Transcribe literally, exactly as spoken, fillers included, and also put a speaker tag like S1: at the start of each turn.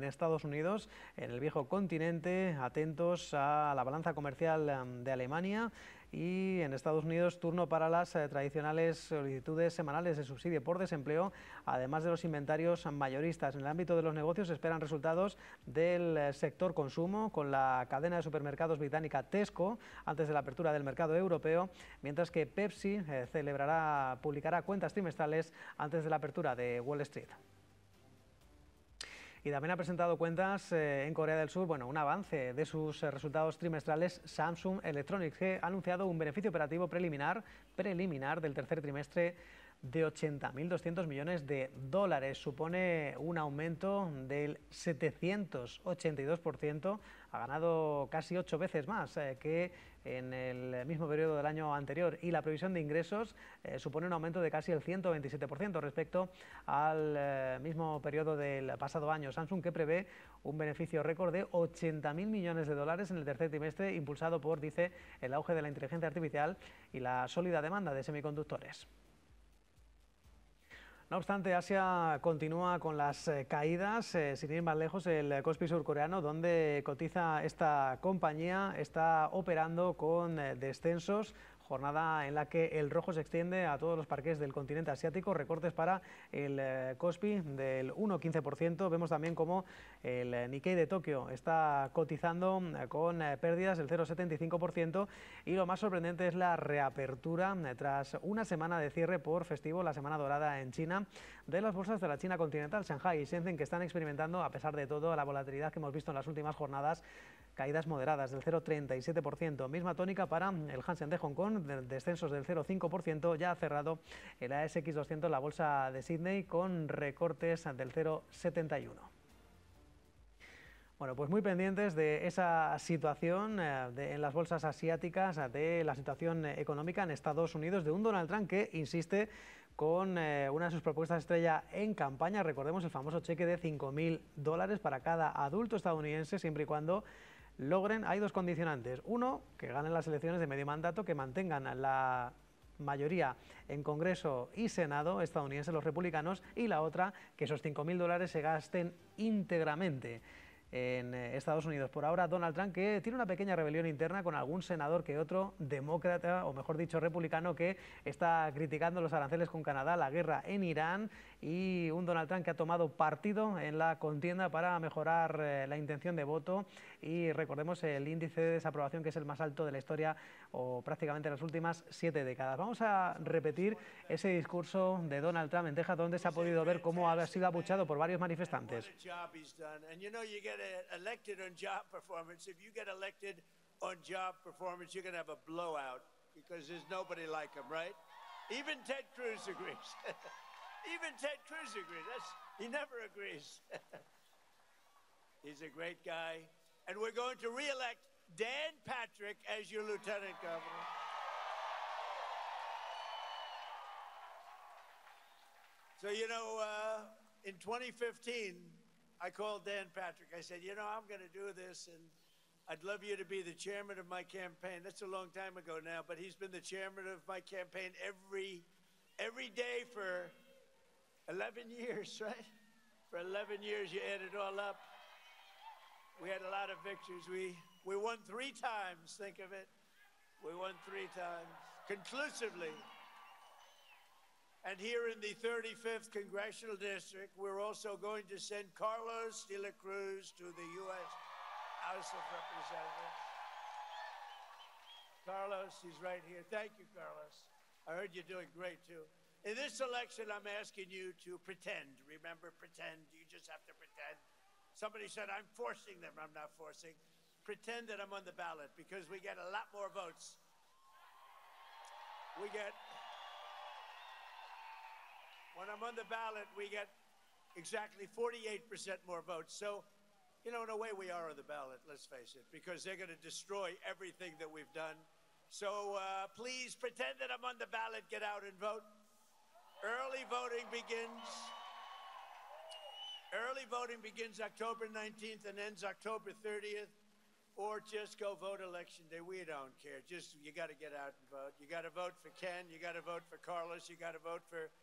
S1: Estados Unidos, en el viejo continente, atentos a la balanza comercial de Alemania. Y en Estados Unidos, turno para las eh, tradicionales solicitudes semanales de subsidio por desempleo, además de los inventarios mayoristas. En el ámbito de los negocios se esperan resultados del eh, sector consumo, con la cadena de supermercados británica Tesco antes de la apertura del mercado europeo, mientras que Pepsi eh, celebrará, publicará cuentas trimestrales antes de la apertura de Wall Street. Y también ha presentado cuentas eh, en Corea del Sur, bueno, un avance de sus eh, resultados trimestrales Samsung Electronics, que ha anunciado un beneficio operativo preliminar, preliminar del tercer trimestre de ochenta mil doscientos millones de dólares. Supone un aumento del setecientos ochenta y dos por ciento, ha ganado casi ocho veces más eh, que en el mismo periodo del año anterior, y la previsión de ingresos eh, supone un aumento de casi el ciento veintisiete por ciento respecto al eh, mismo periodo del pasado año. Samsung, que prevé un beneficio récord de ochenta mil millones de dólares en el tercer trimestre, impulsado por, dice, el auge de la inteligencia artificial y la sólida demanda de semiconductores. No obstante, Asia continúa con las eh, caídas, eh, sin ir más lejos. El Kospi surcoreano, donde cotiza esta compañía, está operando con eh, descensos. Jornada en la que el rojo se extiende a todos los parques del continente asiático, recortes para el eh, Kospi del uno coma quince por ciento. Vemos también como el eh, Nikkei de Tokio está cotizando eh, con eh, pérdidas del cero coma setenta y cinco por ciento, y lo más sorprendente es la reapertura eh, tras una semana de cierre por festivo, la semana dorada en China, de las bolsas de la China continental, Shanghai y Shenzhen, que están experimentando, a pesar de todo, la volatilidad que hemos visto en las últimas jornadas, caídas moderadas del cero coma treinta y siete por ciento. Misma tónica para el Hansen de Hong Kong, descensos del cero coma cinco por ciento. Ya ha cerrado el A S X doscientos, la bolsa de Sydney, con recortes del cero coma setenta y uno. Bueno, pues muy pendientes de esa situación eh, de, en las bolsas asiáticas, de la situación económica en Estados Unidos, de un Donald Trump que insiste con eh, una de sus propuestas estrella en campaña. Recordemos el famoso cheque de cinco mil dólares para cada adulto estadounidense, siempre y cuando logren, hay dos condicionantes: uno, que ganen las elecciones de medio mandato, que mantengan la mayoría en Congreso y Senado estadounidense los republicanos, y la otra, que esos cinco mil dólares se gasten íntegramente en Estados Unidos. Por ahora, Donald Trump, que tiene una pequeña rebelión interna con algún senador que otro demócrata, o mejor dicho republicano, que está criticando los aranceles con Canadá, la guerra en Irán, y un Donald Trump que ha tomado partido en la contienda para mejorar eh, la intención de voto. Y recordemos el índice de desaprobación, que es el más alto de la historia, o prácticamente las últimas siete décadas. Vamos a repetir ese discurso de Donald Trump en Texas, donde se ha podido ver cómo ha sido abucheado por varios manifestantes.
S2: Elected on job performance. If you get elected on job performance, you're going to have a blowout because there's nobody like him, right? Even Ted Cruz agrees. Even Ted Cruz agrees. That's, he never agrees. He's a great guy. And we're going to re-elect Dan Patrick as your lieutenant governor. So, you know, uh, in twenty fifteen, I called Dan Patrick. I said, you know, I'm going to do this, and I'd love you to be the chairman of my campaign. That's a long time ago now, but he's been the chairman of my campaign every, every day for eleven years, right? For eleven years, you add it all up. We had a lot of victories. We, we won three times, think of it. We won three times, conclusively. And here in the thirty-fifth Congressional District, we're also going to send Carlos de la Cruz to the U S House of Representatives. Carlos, he's right here. Thank you, Carlos. I heard you're doing great, too. In this election, I'm asking you to pretend. Remember, pretend. You just have to pretend. Somebody said, I'm forcing them. I'm not forcing. Pretend that I'm on the ballot, because we get a lot more votes. We get... When I'm on the ballot, we get exactly forty-eight percent more votes. So, you know, in a way, we are on the ballot, let's face it, because they're going to destroy everything that we've done. So uh, please pretend that I'm on the ballot. Get out and vote. Early voting begins. Early voting begins October nineteenth and ends October thirtieth. Or just go vote election day. We don't care. Just, you got to get out and vote. You got to vote for Ken. You got to vote for Carlos. You got to vote for